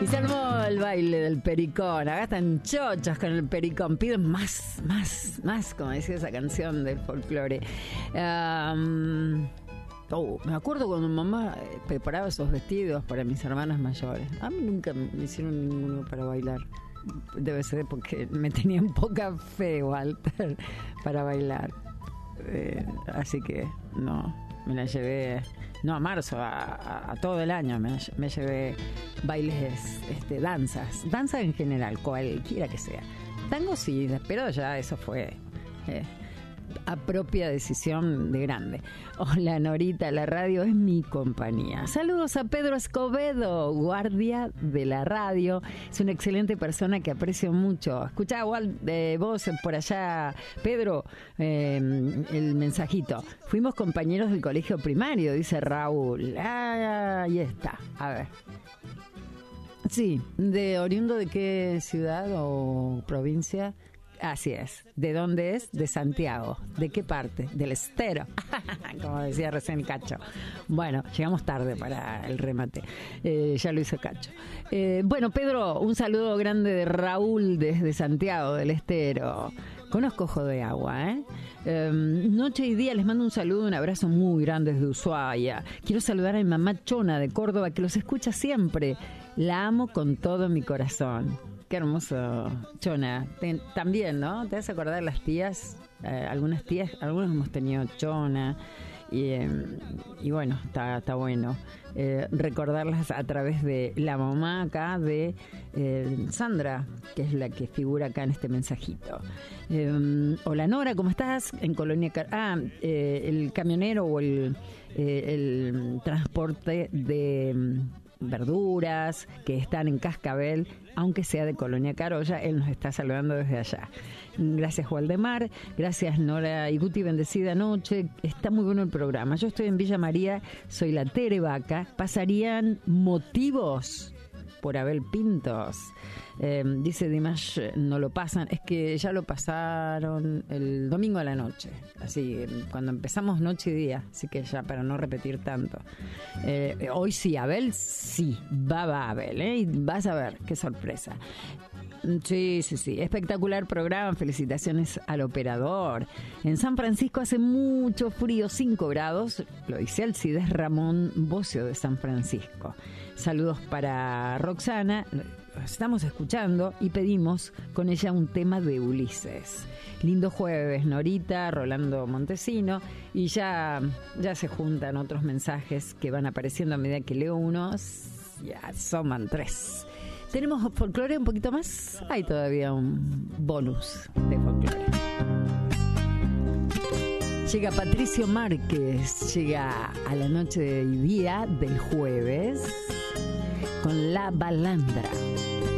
Y se armó el baile del pericón. Acá están chochas con el pericón. Piden más, como decía esa canción del folclore. Me acuerdo cuando mamá preparaba esos vestidos para mis hermanas mayores. A mí nunca me hicieron ninguno para bailar. Debe ser porque me tenían poca fe, Walter, para bailar. Así que no, me la llevé, no a marzo, a todo el año me llevé bailes, danzas en general, cualquiera que sea. Tango sí, pero ya eso fue a propia decisión de grande. Hola Norita, la radio es mi compañía. Saludos a Pedro Escobedo, guardia de la radio. Es una excelente persona que aprecio mucho. Escuchá vos por allá, Pedro, el mensajito. Fuimos compañeros del colegio primario, dice Raúl. Ahí está, a ver. Sí, ¿oriundo de qué ciudad o provincia? Así es. ¿De dónde es? De Santiago. ¿De qué parte? Del Estero. Como decía recién Cacho. Bueno, llegamos tarde para el remate. Ya lo hizo Cacho. Bueno, Pedro, un saludo grande de Raúl desde Santiago del Estero. Conozco Ojo de Agua, noche y día les mando un saludo, un abrazo muy grande desde Ushuaia. Quiero saludar a mi mamá Chona de Córdoba, que los escucha siempre. La amo con todo mi corazón. Qué hermoso, Chona. También, ¿no? ¿Te vas a acordar de las tías? Algunas hemos tenido Chona. Y bueno, está bueno recordarlas a través de la mamá acá de Sandra, que es la que figura acá en este mensajito. Hola Nora, ¿cómo estás? En Colonia el camionero o el transporte de verduras que están en Cascabel, aunque sea de Colonia Carolla, él nos está saludando desde allá. Gracias Waldemar, gracias Nora y Guti, bendecida noche, está muy bueno el programa. Yo estoy en Villa María, soy la Tere Vaca. ¿Pasarían motivos por Abel Pintos? Dice Dimash, no lo pasan, es que ya lo pasaron el domingo a la noche, así cuando empezamos noche y día, así que ya para no repetir tanto. Hoy sí, Abel, sí, va Abel, y vas a ver qué sorpresa. Sí, espectacular programa, felicitaciones al operador. En San Francisco hace mucho frío, 5 grados, lo dice Alcides Ramón Bocio de San Francisco. Saludos para Roxana, estamos escuchando y pedimos con ella un tema de Ulises. Lindo jueves, Norita, Rolando Montesino, y ya se juntan otros mensajes que van apareciendo a medida que leo unos, ya suman 3. ¿Tenemos folclore un poquito más? Hay todavía un bonus de folclore. Llega Patricio Márquez, llega a la noche y día del jueves con La Balandra.